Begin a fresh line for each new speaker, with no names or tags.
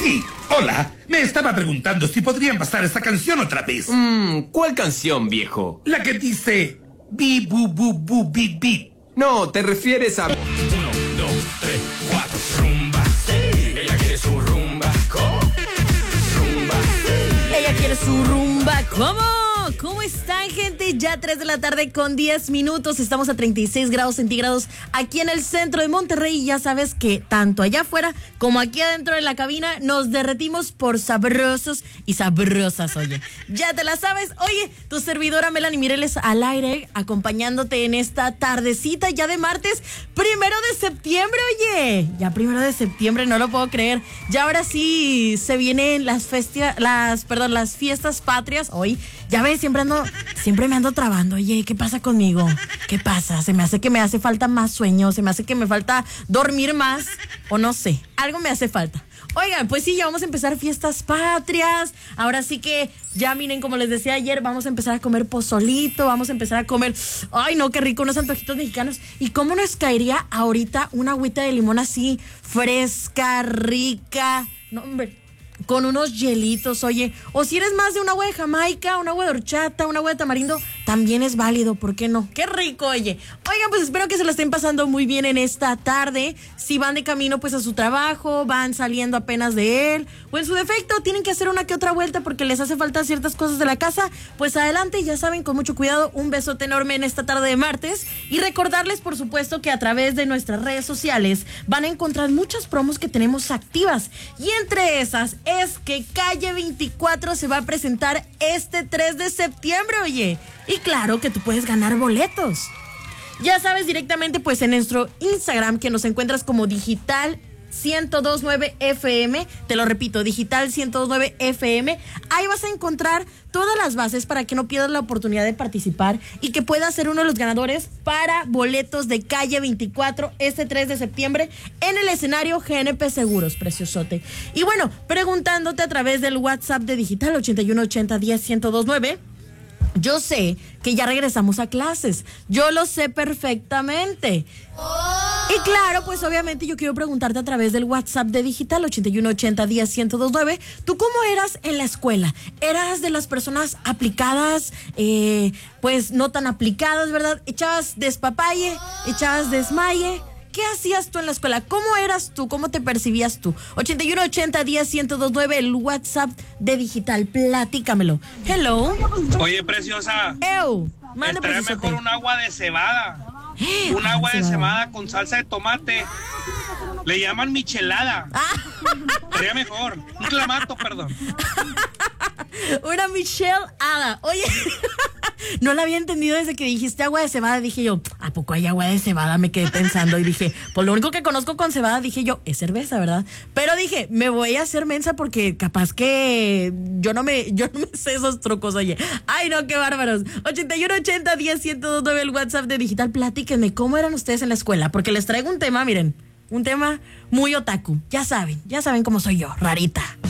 Sí, hola. Me estaba preguntando si podrían pasar esta canción otra vez.
¿Cuál canción, viejo?
La que dice... Bi, bu, bu, bu, bi, bi.
No, te refieres a...
1, 2, 3, 4, rumba. Sí. Ella quiere su rumba. ¿Cómo? Rumba. Sí.
Ella quiere su rumba. ¿Cómo? ¿Cómo están, gente? Ya 3 de la tarde con 10 minutos. Estamos a 36 grados centígrados aquí en el centro de Monterrey. Y ya sabes que tanto allá afuera como aquí adentro de la cabina nos derretimos por sabrosos y sabrosas, oye. Ya te la sabes. Oye, tu servidora Melanie Mireles al aire, acompañándote en esta tardecita ya de martes 1 de septiembre, oye. Ya 1 de septiembre, no lo puedo creer. Ya ahora sí se vienen las fiestas patrias. Hoy, ya ves, siempre me ando trabando. Oye, ¿qué pasa conmigo? ¿Qué pasa? Se me hace que me hace falta más sueño, se me hace que me falta dormir más, o no sé, algo me hace falta. Oigan, pues sí, ya vamos a empezar fiestas patrias. Ahora sí que, ya miren, como les decía ayer, vamos a empezar a comer pozolito, vamos a empezar a comer, ay no, qué rico, unos antojitos mexicanos. ¿Y cómo nos caería ahorita una agüita de limón así, fresca, rica? No, hombre, con unos hielitos, oye. O si eres más de un agua de Jamaica, un agua de horchata, un agua de tamarindo, también es válido, ¿por qué no? ¡Qué rico, oye! Oigan, pues espero que se lo estén pasando muy bien en esta tarde. Si van de camino, pues a su trabajo, van saliendo apenas de él, o en su defecto, tienen que hacer una que otra vuelta porque les hace falta ciertas cosas de la casa, pues adelante, ya saben, con mucho cuidado. Un besote enorme en esta tarde de martes. Y recordarles, por supuesto, que a través de nuestras redes sociales van a encontrar muchas promos que tenemos activas. Y entre esas es que Calle 24 se va a presentar este 3 de septiembre, oye. Y claro que tú puedes ganar boletos. Ya sabes, directamente pues en nuestro Instagram, que nos encuentras como Digital 1029 FM, te lo repito, Digital 1029 FM. Ahí vas a encontrar todas las bases para que no pierdas la oportunidad de participar y que puedas ser uno de los ganadores para boletos de Calle 24 este 3 de septiembre en el escenario GNP Seguros, preciosote. Y bueno, preguntándote a través del WhatsApp de Digital 8180101029. Yo sé que ya regresamos a clases, yo lo sé perfectamente. Y claro, pues obviamente yo quiero preguntarte a través del WhatsApp de Digital 8180101029, ¿tú cómo eras en la escuela? ¿Eras de las personas aplicadas, pues no tan aplicadas, verdad? ¿Echabas despapalle? ¿Echabas desmaye? ¿Qué hacías tú en la escuela? ¿Cómo eras tú? ¿Cómo te percibías tú? 8180101029, el WhatsApp de Digital. Platícamelo. Hello.
Oye, preciosa.
Mande,
Estaría
preciosote.
mejor un agua de cebada. Un agua de cebada con salsa de tomate. Le llaman michelada. Sería mejor. Un clamato, perdón.
Una michelada. Oye, no la había entendido desde que dijiste agua de cebada. Dije yo, ¿a poco hay agua de cebada? Me quedé pensando y dije, pues lo único que conozco con cebada, dije yo, es cerveza, ¿verdad? Pero dije, me voy a hacer mensa porque capaz que yo no me sé esos trucos, oye. Ay, no, qué bárbaros. 8180101029, el WhatsApp de Digital. Platíquenme, ¿cómo eran ustedes en la escuela? Porque les traigo un tema, miren. Un tema muy otaku. Ya saben cómo soy yo, rarita.